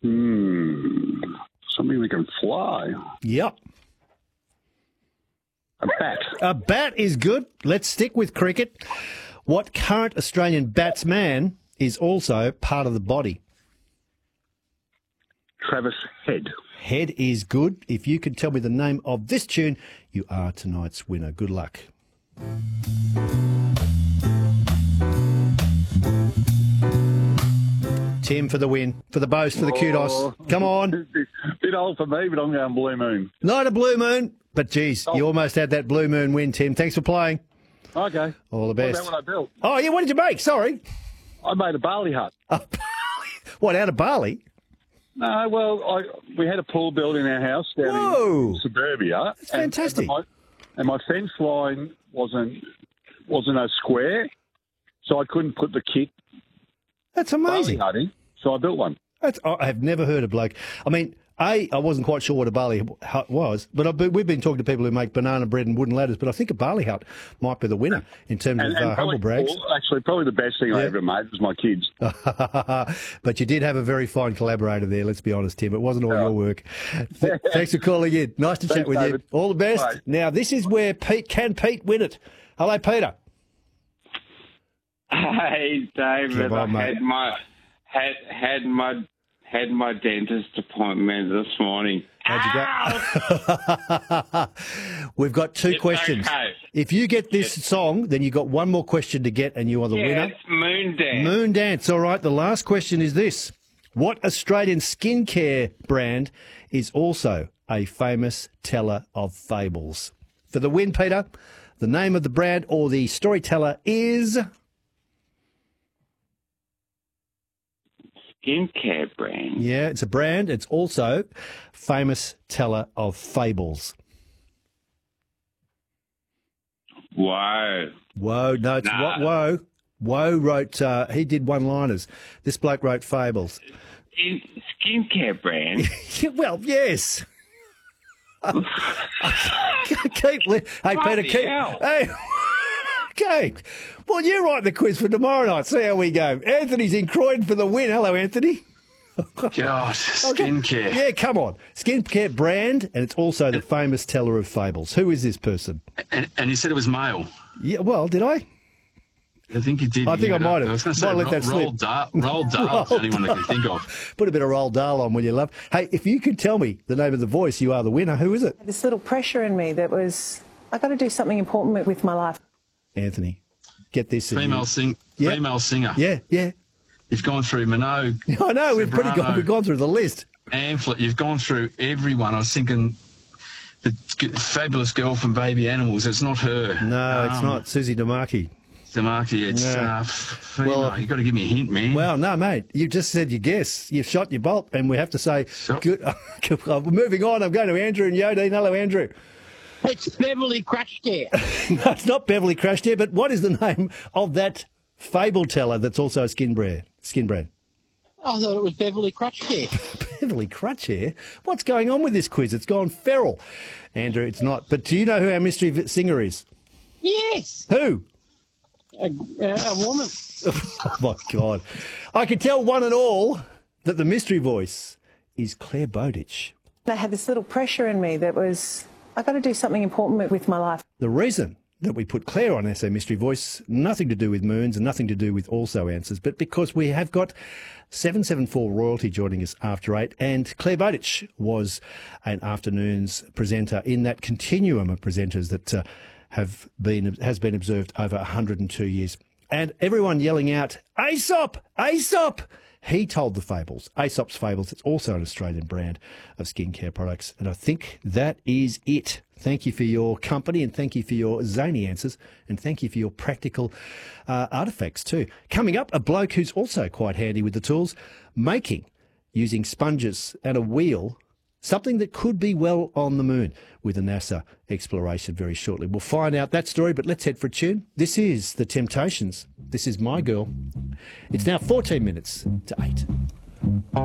Something that can fly. Yep. A bat. A bat is good. Let's stick with cricket. What current Australian batsman is also part of the body? Travis Head. Head is good. If you can tell me the name of this tune, you are tonight's winner. Good luck. Tim for the win, for the boast, for the kudos. Come on. Bit old for me, but I'm going Blue Moon. Not a blue moon, but geez, you almost had that blue moon win, Tim. Thanks for playing. Okay. All the best. What about what I built? Oh, yeah, what did you make? Sorry. I made a barley hut. What, out of barley? No, well, we had a pool built in our house down in suburbia. That's fantastic. And my fence line wasn't a square, so I couldn't put the kit That's amazing. barley hut in, so I built one. I have never heard of bloke. I mean, I wasn't quite sure what a barley hut was, but we've been talking to people who make banana bread and wooden ladders, but I think a barley hut might be the winner in terms of humble brags. Actually, probably the best thing I ever made was my kids. But you did have a very fine collaborator there, let's be honest, Tim. It wasn't all your work. Thanks for calling in. Nice to chat with David. you. All the best. Bye. Now, this is where Pete win it? Hello, Peter. Hey, David, Come on, I mate. had my dentist appointment this morning. How'd you go? We've got two questions. Okay. If you get this song, then you've got one more question to get and you are the winner. It's Moon Dance. Moon Dance, all right. The last question is this. What Australian skincare brand is also a famous teller of fables? For the win, Peter, the name of the brand or the storyteller is... Skincare brand. Yeah, it's a brand. It's also famous teller of fables. Whoa. Whoa, no, it's Whoa. Whoa wrote, he did one-liners. This bloke wrote fables. In skincare brand. Well, yes. Hey, Peter, keep... Hey, okay. Well, you write the quiz for tomorrow night. See how we go. Anthony's in Croydon for the win. Hello, Anthony. God, skincare. Yeah, come on. Skincare brand, and it's also the famous teller of fables. Who is this person? And you said it was male. Yeah, well, did I? I think you did. I think I might have. I was going to say Might let that slip. Roald Dahl's the only one I can think of. Put a bit of Roald Dahl on, will you, love? Hey, if you could tell me the name of the voice, you are the winner. Who is it? This little pressure in me that was, I got to do something important with my life. Anthony, get this. Female singer. Yeah. You've gone through Minogue. I know, we've gone through the list. Amphlett, you've gone through everyone. I was thinking the fabulous girl from Baby Animals. It's not her. No, it's not. Susie DeMarchi. It's well, you've got to give me a hint, man. Well, no, mate. You just said your guess. You've shot your bolt, and we have to say, good. Moving on, I'm going to Andrew and Yodine. Hello, Andrew. It's Beverly Crashcare. No, it's not Beverly Crashcare, but what is the name of that fable teller that's also a skin brand? I thought it was Beverly Crutchcare. Beverly Crutchcare? What's going on with this quiz? It's gone feral. Andrew, it's not. But do you know who our mystery singer is? Yes. Who? A woman. Oh, my God. I can tell one and all that the mystery voice is Claire Bowditch. I had this little pressure in me that was, I got to do something important with my life. The reason that we put Claire on as our mystery voice, nothing to do with moons and nothing to do with also answers, but because we have got 774 Royalty joining us after 8, and Claire Bowditch was an afternoons presenter in that continuum of presenters that has been observed over 102 years. And everyone yelling out, Aesop! Aesop! He told the fables, Aesop's Fables. It's also an Australian brand of skincare products. And I think that is it. Thank you for your company and thank you for your zany answers and thank you for your practical artefacts too. Coming up, a bloke who's also quite handy with the tools, using sponges and a wheel, something that could be well on the moon with a NASA exploration very shortly. We'll find out that story, but let's head for a tune. This is The Temptations. This is My Girl. It's now 14 minutes to 8.